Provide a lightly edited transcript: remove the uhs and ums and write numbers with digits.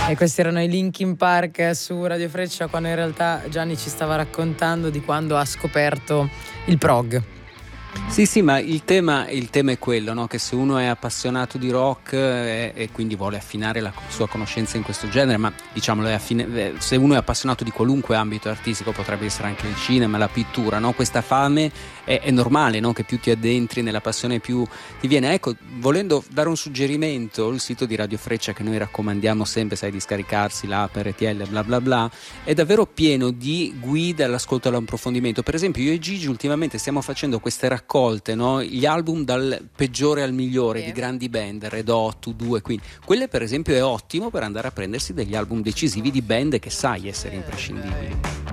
E questi erano i Linkin Park su Radio Freccia, quando in realtà Gianni ci stava raccontando di quando ha scoperto il prog. Sì, ma il tema è quello, no? Che se uno è appassionato di rock e quindi vuole affinare la sua conoscenza in questo genere, ma diciamolo, se uno è appassionato di qualunque ambito artistico, potrebbe essere anche il cinema, la pittura, no? Questa fame è normale, no? Che più ti addentri nella passione più ti viene. Ecco, volendo dare un suggerimento, il sito di Radio Freccia, che noi raccomandiamo sempre, sai, di scaricarsi l'app, RTL, bla bla bla, è davvero pieno di guide all'ascolto e all'approfondimento. Per esempio, io e Gigi ultimamente stiamo facendo queste raccolte, no? Gli album dal peggiore al migliore di grandi band, Red Hot, U2, quindi quelle per esempio è ottimo per andare a prendersi degli album decisivi di band che sai essere imprescindibili.